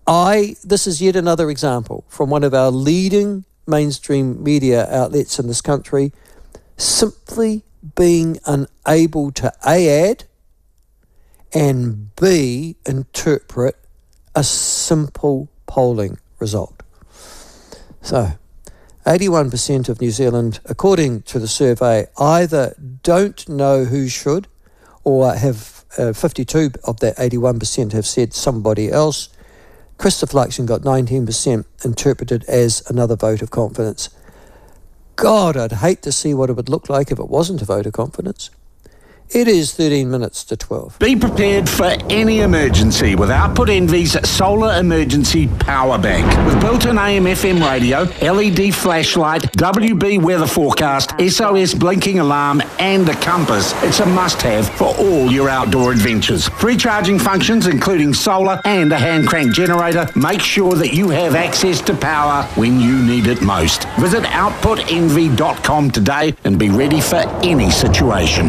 This is yet another example from one of our leading mainstream media outlets in this country simply being unable to A, add, and B, interpret a simple polling result. So, 81% of New Zealand, according to the survey, either don't know who should, or have 52 of that 81% have said somebody else. Christopher Luxon got 19% interpreted as another vote of confidence. God, I'd hate to see what it would look like if it wasn't a vote of confidence. It is 13 minutes to 12. Be prepared for any emergency with Output Envy's Solar Emergency Power Bank. With built-in AM/FM radio, LED flashlight, WB weather forecast, SOS blinking alarm and a compass, it's a must-have for all your outdoor adventures. Free charging functions including solar and a hand-crank generator. Make sure that you have access to power when you need it most. Visit outputenvy.com today and be ready for any situation.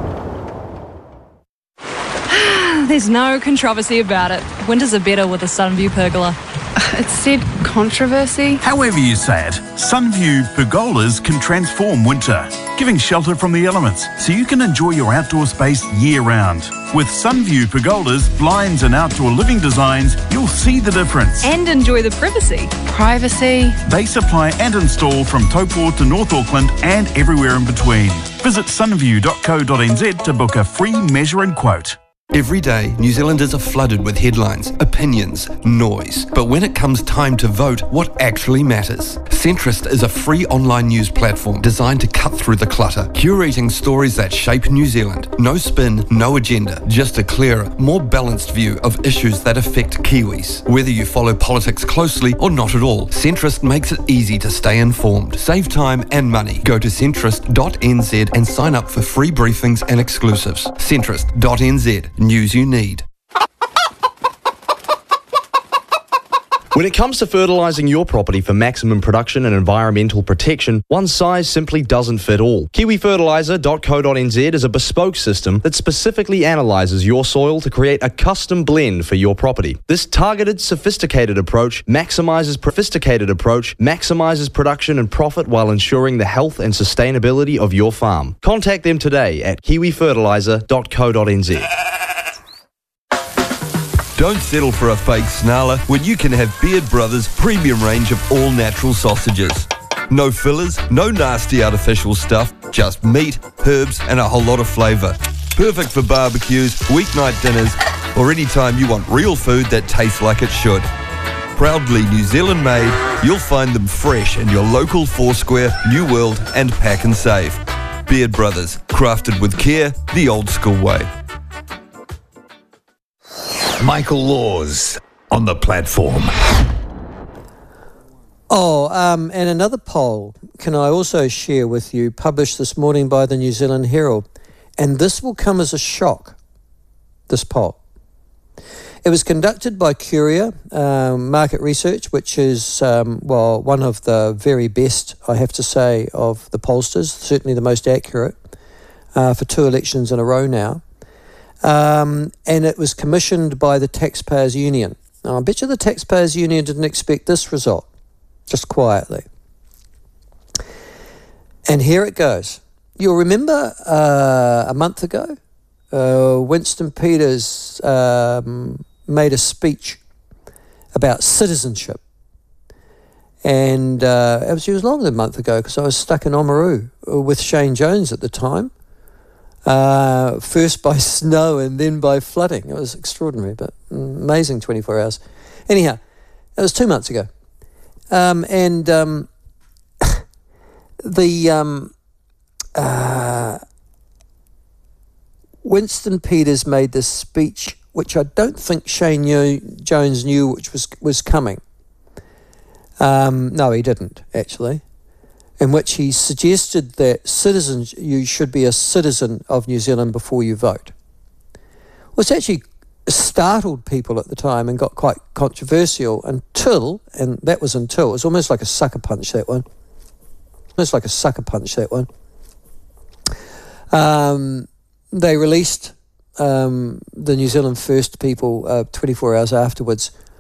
There's no controversy about it. Winters are better with a Sunview pergola. It said controversy. However you say it, Sunview pergolas can transform winter, giving shelter from the elements so you can enjoy your outdoor space year-round. With Sunview pergolas, blinds and outdoor living designs, you'll see the difference. And enjoy the privacy. Privacy. They supply and install from Taupo to North Auckland and everywhere in between. Visit sunview.co.nz to book a free measure and quote. Every day, New Zealanders are flooded with headlines, opinions, noise. But when it comes time to vote, what actually matters? Centrist is a free online news platform designed to cut through the clutter, curating stories that shape New Zealand. No spin, no agenda, just a clearer, more balanced view of issues that affect Kiwis. Whether you follow politics closely or not at all, Centrist makes it easy to stay informed. Save time and money. Go to centrist.nz and sign up for free briefings and exclusives. Centrist.nz. News you need. When it comes to fertilising your property for maximum production and environmental protection, one size simply doesn't fit all. KiwiFertiliser.co.nz is a bespoke system that specifically analyses your soil to create a custom blend for your property. This targeted, sophisticated approach maximises production and profit while ensuring the health and sustainability of your farm. Contact them today at KiwiFertiliser.co.nz. Don't settle for a fake snarler when you can have Beard Brothers' premium range of all-natural sausages. No fillers, no nasty artificial stuff, just meat, herbs and a whole lot of flavour. Perfect for barbecues, weeknight dinners or any time you want real food that tastes like it should. Proudly New Zealand made, you'll find them fresh in your local Foursquare, New World and Pack and Save. Beard Brothers, crafted with care, the old school way. Michael Laws on the platform. And another poll can I also share with you, published this morning by the New Zealand Herald. And this will come as a shock, this poll. It was conducted by Curia Market Research, which is, one of the very best, I have to say, of the pollsters, certainly the most accurate, for 2 elections in a row now. And it was commissioned by the Taxpayers Union. Now, I bet you the Taxpayers Union didn't expect this result, just quietly. And here it goes. You'll remember a month ago, Winston Peters made a speech about citizenship. And it was longer than a month ago because I was stuck in Oamaru with Shane Jones at the time. First by snow and then by flooding. It was extraordinary, but amazing 24 hours. Anyhow, it was 2 months ago. Winston Peters made this speech, which I don't think Shane Jones knew which was coming. No, he didn't, actually. In which he suggested that you should be a citizen of New Zealand before you vote. Which actually startled people at the time and got quite controversial until it was almost like a sucker punch, that one. They released the New Zealand First people 24 hours afterwards